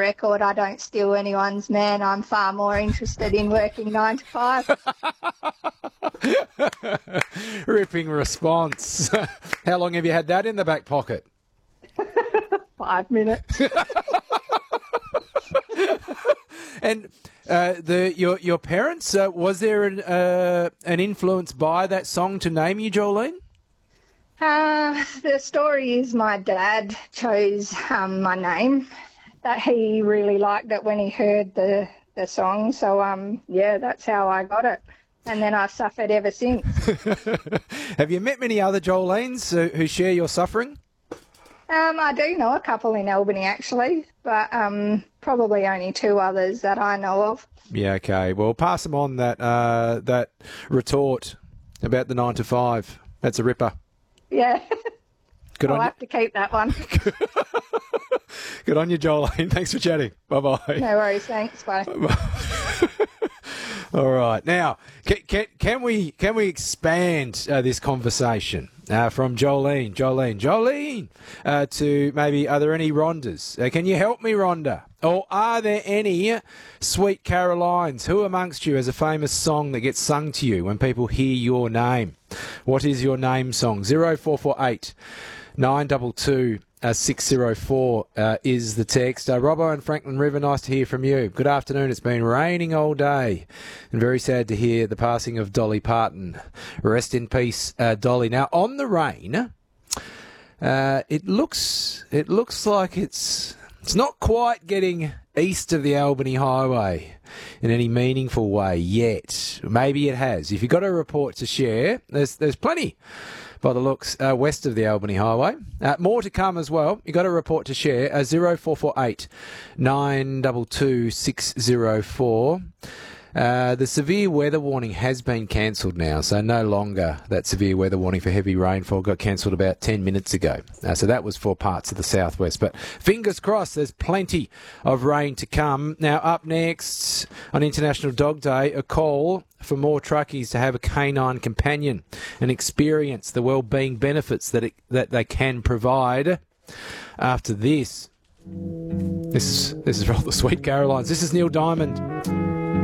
record, I don't steal anyone's man. I'm far more interested in working 9 to 5. Ripping response. How long have you had that in the back pocket? 5 minutes. And your parents, was there an influence by that song to name you Jolene? The story is my dad chose my name. That he really liked it when he heard the song. So, that's how I got it. And then I've suffered ever since. Have you met many other Jolenes who share your suffering? I do know a couple in Albany, actually, but probably only 2 others that I know of. Yeah, okay. Well, pass them on that retort about the 9 to 5. That's a ripper. Yeah. I'll have to keep that one. Good on you, Jolene. Thanks for chatting. Bye-bye. No worries. Thanks. Bye. All right. Now, can we expand this conversation from Jolene to maybe, are there any Rhondas? Can you help me, Rhonda? Or are there any Sweet Carolines? Who amongst you has a famous song that gets sung to you when people hear your name? What is your name song? 0448 922 604 is the text. Robbo and Franklin River, nice to hear from you. Good afternoon. It's been raining all day and very sad to hear the passing of Dolly Parton. Rest in peace, Dolly. Now, on the rain, it looks like it's not quite getting east of the Albany Highway in any meaningful way yet. Maybe it has. If you've got a report to share, there's plenty by the looks west of the Albany Highway. More to come as well. You've got a report to share. 0448 922 604. The severe weather warning has been cancelled now, so no longer that severe weather warning for heavy rainfall got cancelled about 10 minutes ago. So that was for parts of the southwest. But fingers crossed, there's plenty of rain to come. Now, up next on International Dog Day, a call for more truckies to have a canine companion and experience the well-being benefits that they can provide. After this is Roll the Sweet Carolines. This is Neil Diamond.